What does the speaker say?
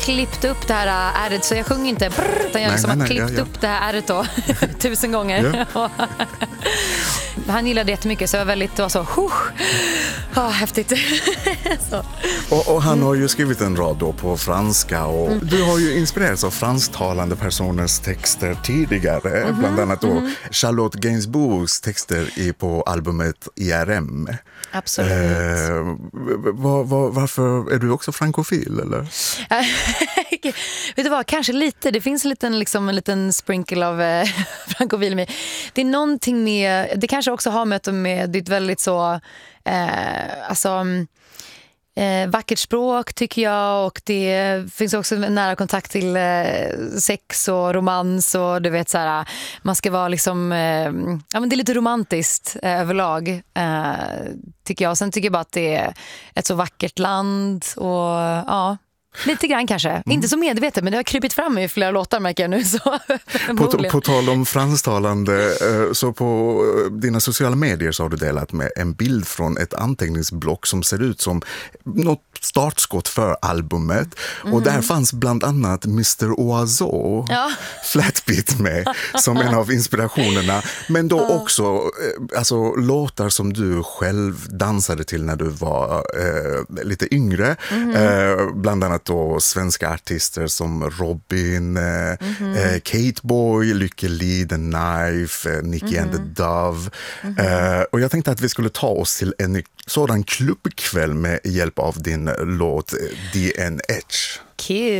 klippt upp det här ärret, så jag sjunger inte brr, utan jag har klippt upp det här ärret då 1000 gånger. Ja. Han gillade jättemycket, så jag var så häftigt. Så. Och han har ju skrivit en rad då på franska, och du har ju inspirerats av fransktalande personers texter tidigare, bland annat då Charlotte Gainsbourgs texter på albumet IRM. Absolut. Varför är du också frankofil, eller? Vet du vad, kanske lite. Det finns en liten sprinkle av frankofil med. Det är någonting med, det kanske också har med ditt väldigt så vackert språk, tycker jag, och det finns också en nära kontakt till sex och romans, och du vet så här, man ska vara liksom men det är lite romantiskt överlag, tycker jag. Sen tycker jag bara att det är ett så vackert land, och lite grann kanske. Inte så medvetet, men det har krypit fram i flera låtar, märker jag nu. Så, på tal om fransktalande, så på dina sociala medier så har du delat med en bild från ett anteckningsblock som ser ut som något startskott för albumet. Och där fanns bland annat Mr. Oiseau, Flatbeat, med som en av inspirationerna. Men då också låtar som du själv dansade till när du var lite yngre. Bland annat då svenska artister som Robin, Kate Boy, Lykke Li, The Knife, Nicky and the Dove. Och jag tänkte att vi skulle ta oss till en sådan klubbkväll med hjälp av din låt DNH. Kul.